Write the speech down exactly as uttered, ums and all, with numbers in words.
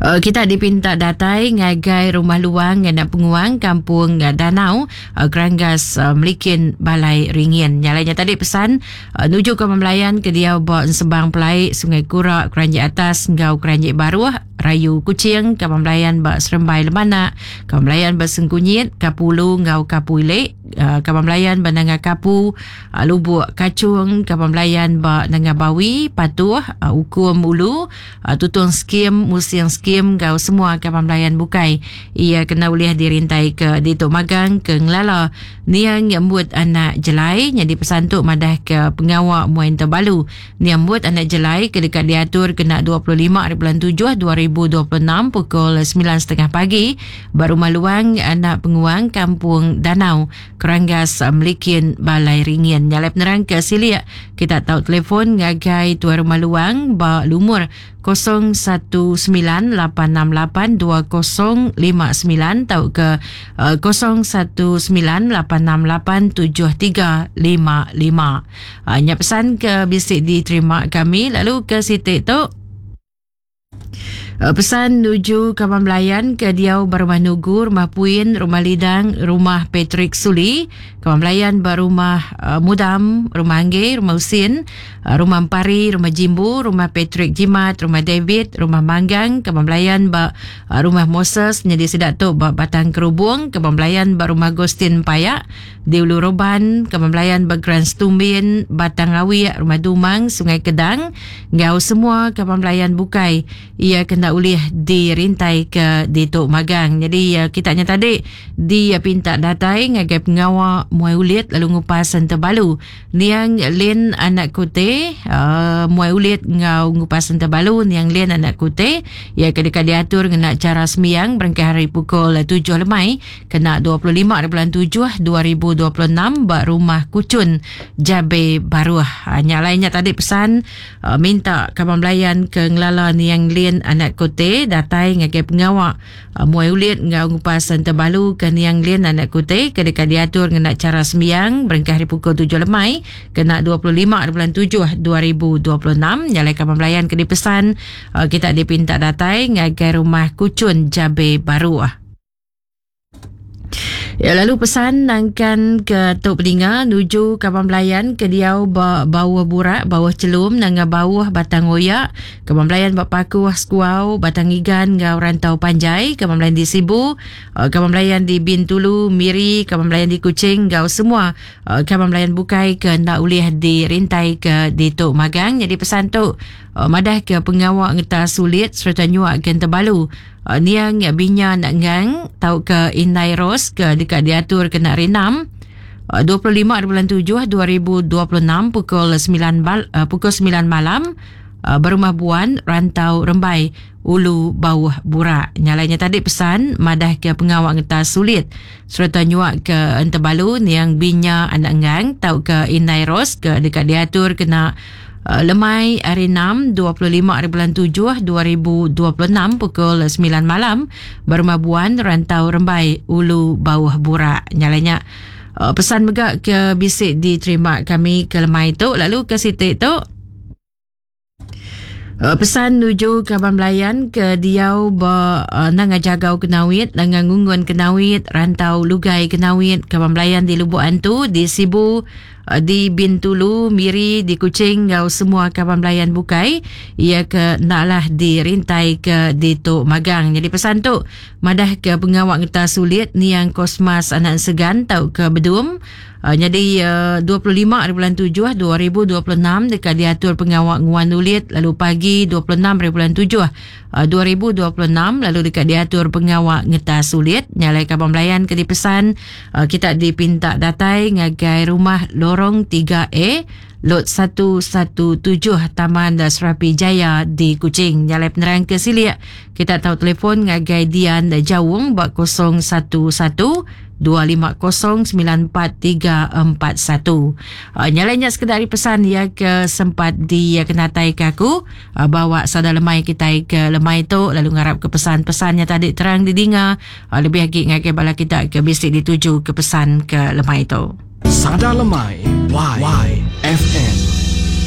Uh, kita dipinta datai ngagai rumah luang anak penguang kampung uh, Danau uh, Keranggas uh, Melikin Balai Ringin. Nyalanya tadi pesan uh, nuju ke Memelayan ke dia bawa sebang pelai Sungai Kurak Keranji Atas ngau Keranji Baru Rayu Kucing ke Memelayan ba Serembai Lemana ke Memelayan ba Sengkunyit Kapulu ngau Kapu Ilek uh, ke Memelayan ba Nanga Kapu uh, Lubuk Kacung ke Memelayan ba Nanga Bawi Patuh uh, Ukum Ulu uh, Tutung Skim Musiang Skim Kim gau semua kapal melayan bukai. Ia kena boleh dirintai ke Ditok Magang ke Ngelala. Niang yang buat anak jelai yang dipesan tu madah ke pengawak Muain Terbalu. Niang buat anak jelai ke dekat diatur kena dua puluh lima hari bulan tujuh dua ribu dua puluh enam pukul sembilan tiga puluh pagi. Baru maluang anak penguang kampung Danau Keranggas Melikin Balai Ringin. Nyalai penerang ke Silia. Kita tahu telefon ngagai Tuan Rumah Luang ba Lumur kosong satu sembilan lapan enam lapan dua kosong lima sembilan atau ke uh, kosong satu sembilan lapan enam lapan tujuh tiga lima lima. Hanya uh, pesan ke bisik diterima kami. Lalu ke Siti tu Uh, pesan nuju Kampung Melayan ke Diau Barumah Nugu, Rumah Puin, Rumah Lidang, Rumah Patrick Suli, Kampung Melayan Barumah uh, Mudam, Rumah Angge, Rumah Usin, uh, Rumah Ampari, Rumah Jimbu, Rumah Patrick Jimat, Rumah David, Rumah Manggang, Kampung Melayan ba uh, Rumah Moses, Nyedi Sedatuk ba Batang Kerubung, Kampung Melayan ba Rumah Gostin Payak, di Ulu Roban, Kampung Melayan ba Grand Stumbin, Batang Awi, Rumah Dumang, Sungai Kedang, ngau semua Kampung Melayan bukai. Ia kena ulih dirintai ke Ditok Magang. Jadi uh, kita hanya tadi dia pinta datai ngagai pengawak Muai Ulit lalu ngupas Terbalu. Niang Lin anak kute uh, Muai Ulit ngau ngupas Terbalu niang Lin anak kute ia kedeka diatur kena cara sembiang berangkai hari pukul tujuh lemai kena dua puluh lima hari bulan tujuh dua ribu dua puluh enam bak Rumah Kucun Jabe Baru. Hanya lainnya tadi pesan uh, minta Kampung Melayan ke Ngelala niang Lin anak kote datai ngagai pengawak uh, Muai Ulit ngau ngupas Terbalu ke niang Lin anak kote kedeka diatur kena cara sembiang berangkai hari pukul tujuh lemai kena dua puluh lima hari bulan tujuh dua ribu dua puluh enam. Nyalai Kampung Melayan ke dipesan uh, kita dipinta datai ngagai Rumah Kucun Jabe Baru. Ya, lalu pesan nangkan ke Tok Peninga nuju Kampung Melayan ke Diau ba, bawah burak bawah celum nanga bawah batang oyak Kampung Melayan ba Pakuh Skuau batang igan ngau Rantau Panjai Kampung Melayan di Sibu uh, Kampung Melayan di Bintulu Miri Kampung Melayan di Kuching ngau semua uh, Kampung Melayan bukai ke nak ulih dirintai ke Ditok Magang. Jadi pesan tu uh, madah ke pengawak ngeta sulit serta nyuak ke Terbalu uh, niang binya nak ngang tau ke Inai Ros ke dekat diatur kena renam uh, dua puluh lima hari bulan tujuh dua ribu dua puluh enam pukul sembilan bal, uh, pukul sembilan malam uh, Berumah Buan Rantau Rembai Ulu Bawah Burak. Nyalanya tadi pesan madah ke pengawak ngeta sulit serta nyuak ke Terbalu niang binya anak ngang tau ke Inai Ros ke dekat diatur kena Uh, lemai hari enam dua puluh lima hari bulan tujuh dua ribu dua puluh enam pukul sembilan malam Berumah Buan Rantau Rembai Ulu Bawah Burak. Nyalanya uh, pesan megak ke bisik diterima kami ke lemai tu. Lalu ke Siti tu Uh, pesan nuju Kampung Melayan ke Diau ba uh, nanga Jagau Kenawit, nanga Ngungun Kenawit, Rantau Lugai Kenawit, Kampung Melayan di Lubuk Antu, di Sibu, uh, di Bintulu, Miri, di Kuching, ngau semua Kampung Melayan bukai. Ia ke naklah dirintai ke Ditok Magang. Jadi pesan tu madah ke pengawak ngeta sulit niang Kosmas anak segan tau ke Bedum. Uh, jadi uh, dua puluh lima hari bulan tujuh dua ribu dua puluh enam dekat diatur pengawak Nguan Ulit. Lalu pagi dua puluh enam hari bulan tujuh uh, dua ribu dua puluh enam lalu dekat diatur pengawak ngeta sulit. Nyalai Kampung Melayan ke dipesan uh, kita dipinta datai ngagai Rumah Lorong tiga A Lot satu satu tujuh Taman Serapi Jaya di Kuching. Nyalai penerang ke Silia kita tahu telefon ngagai Dian Jawung bak kosong satu satu dua lima kosong sembilan empat tiga empat satu. Uh, nyalanya sekedar pesan ya ke sempat dia kenatai ke aku uh, bawa sada lemai kita ke lemai tu lalu ngarap ke pesan-pesannya tadi terang didinga uh, lebih lagi ngakai bala kita ke bisik dituju ke pesan ke lemai tu. Sada Lemai Y, y F M.